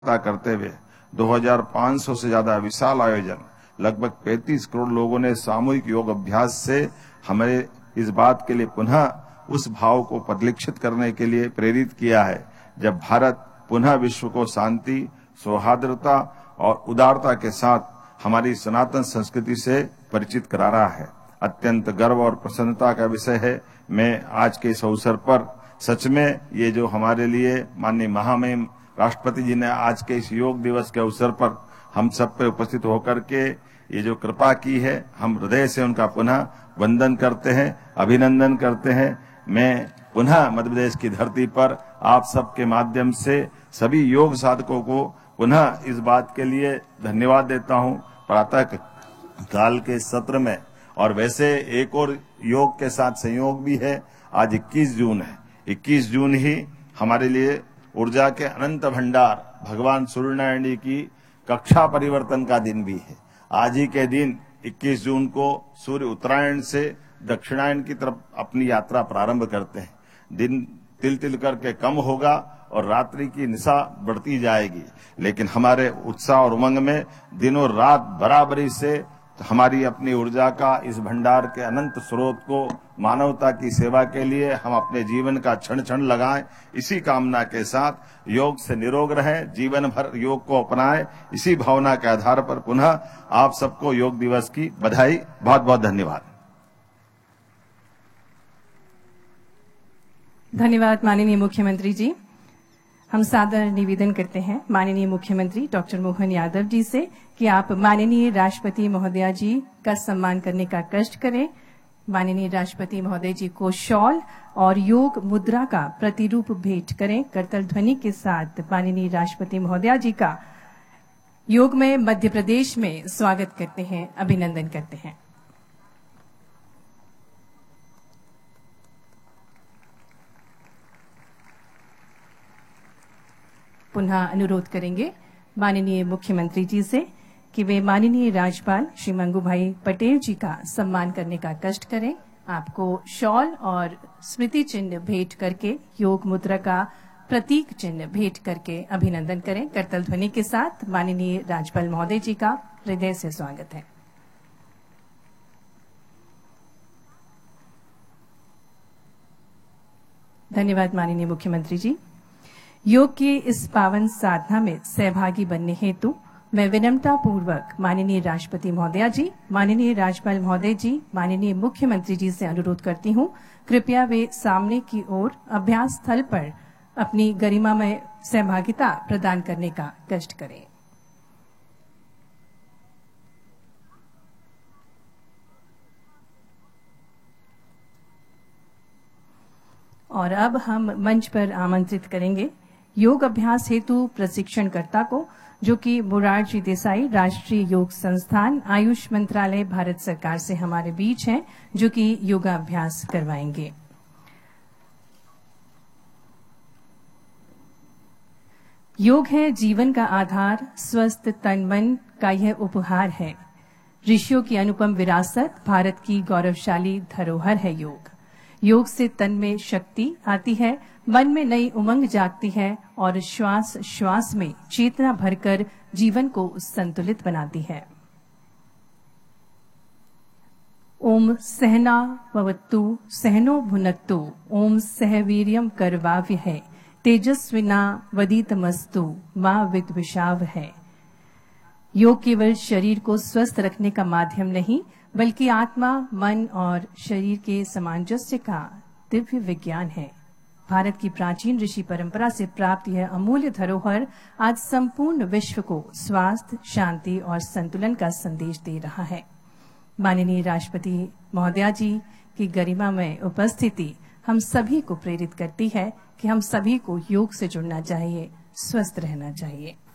करते हुए 2500 से ज्यादा विशाल आयोजन, लगभग 35 करोड़ लोगों ने सामूहिक योग अभ्यास से हमें इस बात के लिए पुनः उस भाव को परिलक्षित करने के लिए प्रेरित किया है जब भारत पुनः विश्व को शांति, सौहार्दता और उदारता के साथ हमारी सनातन संस्कृति से परिचित करा रहा है। अत्यंत गर्व और प्रसन्नता का विषय है। मैं आज के इस अवसर पर सच में ये जो हमारे लिए माननीय महामहिम राष्ट्रपति जी ने आज के इस योग दिवस के अवसर पर हम सब पे उपस्थित होकर के ये जो कृपा की है, हम हृदय से उनका पुनः वंदन करते हैं, अभिनंदन करते हैं। मैं पुनः मध्य प्रदेश की धरती पर आप सबके माध्यम से सभी योग साधकों को पुनः इस बात के लिए धन्यवाद देता हूं प्रातः काल के सत्र में। और वैसे एक और योग के साथ संयोग भी है। आज 21 जून है। 21 जून ही हमारे लिए ऊर्जा के अनंत भंडार भगवान सूर्यनारायण जी की कक्षा परिवर्तन का दिन भी है। आज ही के दिन 21 जून को सूर्य उत्तरायण से दक्षिणायन की तरफ अपनी यात्रा प्रारंभ करते हैं। दिन तिल तिल करके कम होगा और रात्रि की निशा बढ़ती जाएगी, लेकिन हमारे उत्साह और उमंग में दिनों रात बराबरी से हमारी अपनी ऊर्जा का इस भंडार के अनंत स्रोत को मानवता की सेवा के लिए हम अपने जीवन का क्षण क्षण लगाएं। इसी कामना के साथ योग से निरोग रहें, जीवन भर योग को अपनाएं। इसी भावना के आधार पर पुनः आप सबको योग दिवस की बधाई। बहुत बहुत धन्यवाद। धन्यवाद माननीय मुख्यमंत्री जी। हम सादर निवेदन करते हैं माननीय मुख्यमंत्री डॉक्टर मोहन यादव जी से कि आप माननीय राष्ट्रपति महोदया जी का सम्मान करने का कष्ट करें। माननीय राष्ट्रपति महोदय जी को शॉल और योग मुद्रा का प्रतिरूप भेंट करें। करतल ध्वनि के साथ माननीय राष्ट्रपति महोदया जी का योग में मध्य प्रदेश में स्वागत करते हैं, अभिनंदन करते हैं। पुनः अनुरोध करेंगे माननीय मुख्यमंत्री जी से कि वे माननीय राज्यपाल श्री मंगूभाई पटेल जी का सम्मान करने का कष्ट करें। आपको शॉल और स्मृति चिन्ह भेंट करके, योग मुद्रा का प्रतीक चिन्ह भेंट करके अभिनंदन करें। करतल ध्वनि के साथ माननीय राज्यपाल महोदय जी का हृदय से स्वागत है। धन्यवाद माननीय मुख्यमंत्री जी। योग की इस पावन साधना में सहभागी बनने हेतु मैं विनम्रता पूर्वक माननीय राष्ट्रपति महोदया जी, माननीय राज्यपाल महोदय जी, माननीय मुख्यमंत्री जी से अनुरोध करती हूं, कृपया वे सामने की ओर अभ्यास स्थल पर अपनी गरिमामय सहभागिता प्रदान करने का कष्ट करें। और अब हम मंच पर आमंत्रित करेंगे योग अभ्यास हेतु प्रशिक्षणकर्ता को, जो कि मोरारजी देसाई राष्ट्रीय योग संस्थान, आयुष मंत्रालय, भारत सरकार से हमारे बीच हैं, जो कि योगाभ्यास करवाएंगे। योग है जीवन का आधार, स्वस्थ तन मन का यह उपहार है। ऋषियों की अनुपम विरासत, भारत की गौरवशाली धरोहर है योग। योग से तन में शक्ति आती है, मन में नई उमंग जागती है और श्वास श्वास में चेतना भरकर जीवन को संतुलित बनाती है। ओम सहना भवतु सहनो भुनक्तु, ओम सहवीर्यम करवाव्य है, तेजस्विना वदितमस्तु मा विद्विषाव है। योग केवल शरीर को स्वस्थ रखने का माध्यम नहीं, बल्कि आत्मा, मन और शरीर के सामंजस्य का दिव्य विज्ञान है। भारत की प्राचीन ऋषि परंपरा से प्राप्त यह अमूल्य धरोहर आज संपूर्ण विश्व को स्वास्थ्य, शांति और संतुलन का संदेश दे रहा है। माननीय राष्ट्रपति महोदया जी की गरिमा में उपस्थिति हम सभी को प्रेरित करती है कि हम सभी को योग से जुड़ना चाहिए, स्वस्थ रहना चाहिए।